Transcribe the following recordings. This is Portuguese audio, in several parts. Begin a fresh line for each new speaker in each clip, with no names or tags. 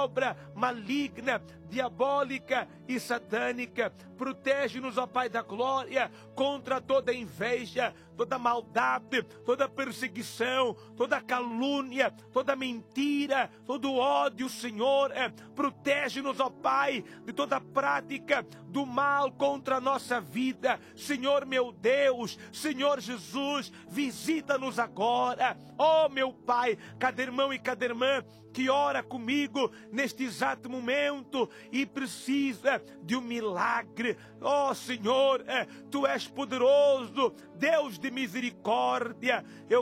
obra maligna, diabólica e satânica. Protege-nos, ó Pai da glória, contra toda inveja, toda maldade, toda perseguição, toda calúnia, toda mentira, todo ódio, Senhor. Protege-nos, ó Pai, de toda prática do mal contra a nossa vida. Senhor meu Deus, Senhor Jesus, visita-nos agora. Ó meu Pai, cada irmão e cada irmã que ora comigo neste exato momento e precisa de um milagre. Ó Senhor, Tu és poderoso, Deus de misericórdia.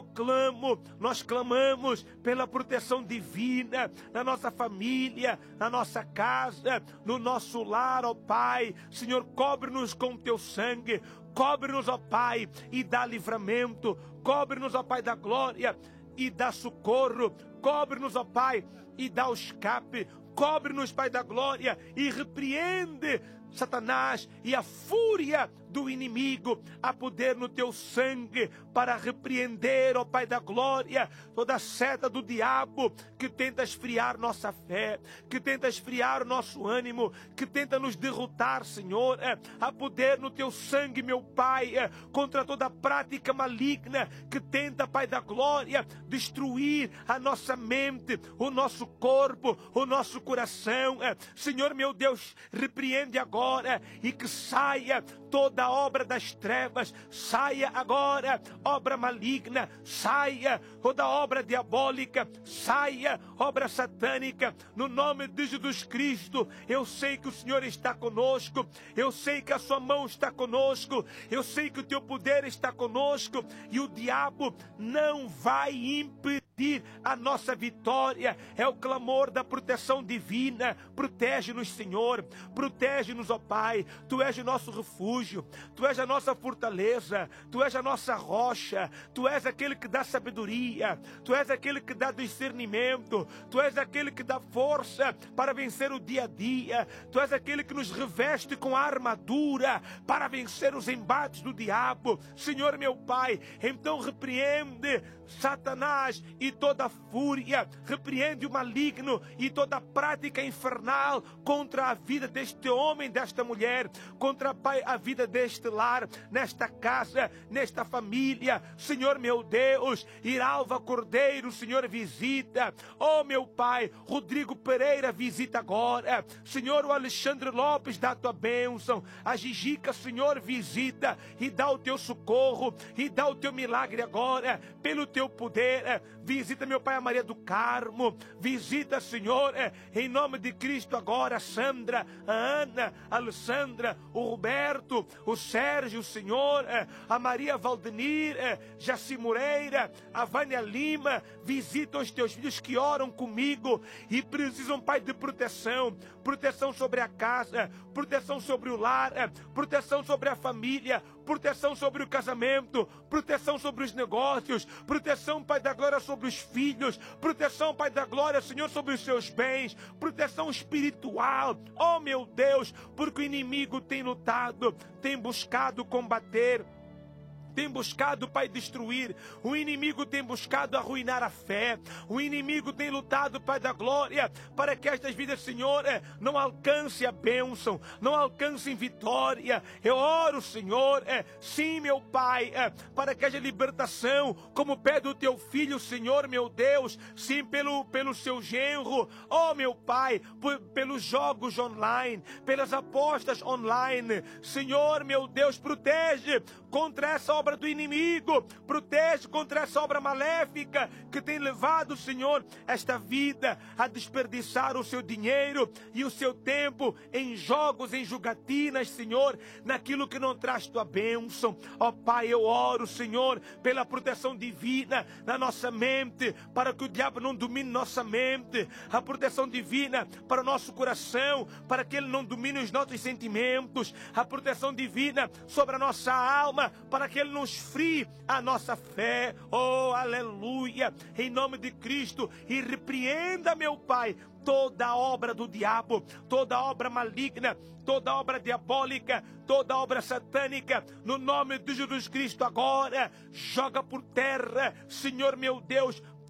Nós clamamos pela proteção divina na nossa família, na nossa casa, no nosso lar, ó Pai. Senhor, cobre-nos com Teu sangue. Cobre-nos, ó Pai, e dá livramento. Cobre-nos, ó Pai da glória, e dá socorro. Cobre-nos, ó Pai, e dá o escape. Cobre-nos, Pai da glória, e repreende Satanás e a fúria do inimigo. Há poder no Teu sangue para repreender, ó Pai da glória, toda a seta do diabo que tenta esfriar nossa fé, que tenta esfriar o nosso ânimo, que tenta nos derrotar, Senhor. Há poder no Teu sangue, meu Pai, contra toda prática maligna que tenta, Pai da glória, destruir a nossa mente, o nosso corpo, o nosso coração. Senhor meu Deus, repreende agora e que saia toda obra das trevas, saia agora obra maligna, saia toda obra diabólica, saia obra satânica, no nome de Jesus Cristo. Eu sei que o Senhor está conosco, eu sei que a Sua mão está conosco, eu sei que o Teu poder está conosco e o diabo não vai impedir a nossa vitória. É o clamor da proteção divina. Protege-nos, Senhor, protege-nos, ó Pai. Tu és o nosso refúgio, Tu és a nossa fortaleza, Tu és a nossa rocha, Tu és aquele que dá sabedoria, Tu és aquele que dá discernimento, Tu és aquele que dá força para vencer o dia a dia, Tu és aquele que nos reveste com a armadura para vencer os embates do diabo. Senhor meu Pai, então repreende Satanás e toda a fúria, repreende o maligno e toda a prática infernal contra a vida deste homem, desta mulher, contra, Pai, a vida deste lar, nesta casa, nesta família. Senhor meu Deus, Iralva Cordeiro, Senhor, visita. Oh meu Pai, Rodrigo Pereira, visita agora. Senhor, o Alexandre Lopes, dá a Tua bênção. A Gigica, Senhor, visita e dá o Teu socorro e dá o Teu milagre agora, pelo Teu poder. Visita, meu Pai, a Maria do Carmo. Visita, Senhor, em nome de Cristo agora, a Sandra, a Ana, a Alessandra, o Roberto, o Sérgio, Senhor, a Maria Valdenir, Jaci Moreira, a Vânia Lima. Visita os Teus filhos que oram comigo e precisam, Pai, de proteção. Proteção sobre a casa, proteção sobre o lar, proteção sobre a família, proteção sobre o casamento, proteção sobre os negócios, proteção, Pai da glória, sobre os filhos, proteção, Pai da glória, Senhor, sobre os seus bens, proteção espiritual. Oh meu Deus, porque o inimigo tem lutado, tem buscado combater, tem buscado, Pai, destruir. O inimigo tem buscado arruinar a fé. O inimigo tem lutado, Pai da glória, para que estas vidas, Senhor, não alcancem a bênção, não alcancem vitória. Eu oro, Senhor, sim, meu Pai, para que haja libertação, como pede o Teu Filho, Senhor, meu Deus, sim, pelo seu genro. Oh, meu Pai, pelos jogos online, pelas apostas online. Senhor, meu Deus, protege contra essa obra do inimigo, protege contra essa obra maléfica que tem levado, Senhor, esta vida a desperdiçar o seu dinheiro e o seu tempo em jogos, em jogatinas, Senhor, naquilo que não traz Tua bênção. Ó Pai, eu oro, Senhor, pela proteção divina na nossa mente, para que o diabo não domine nossa mente, a proteção divina para o nosso coração, para que ele não domine os nossos sentimentos, a proteção divina sobre a nossa alma, para que ele não esfrie a nossa fé. Oh, aleluia, em nome de Cristo. E repreenda, meu Pai, toda obra do diabo, toda obra maligna, toda obra diabólica, toda obra satânica, no nome de Jesus Cristo agora. Joga por terra, Senhor meu Deus,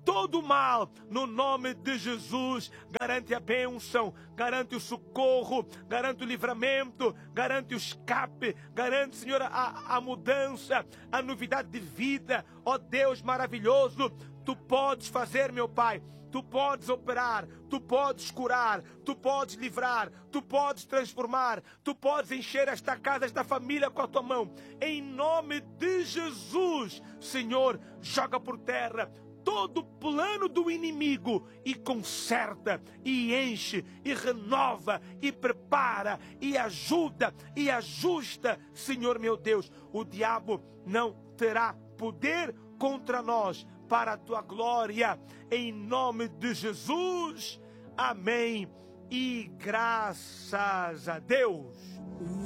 todo o mal, no nome de Jesus. Garante a bênção, garante o socorro, garante o livramento, garante o escape, garante, Senhor, a mudança, a novidade de vida. Ó Deus maravilhoso, Tu podes fazer, meu Pai. Tu podes operar, Tu podes curar, Tu podes livrar, Tu podes transformar, Tu podes encher esta casa, esta família com a Tua mão. Em nome de Jesus, Senhor, joga por terra todo plano do inimigo e conserta, e enche, e renova, e prepara, e ajuda, e ajusta, Senhor meu Deus. O diabo não terá poder contra nós, para a Tua glória, em nome de Jesus. Amém. E graças a Deus.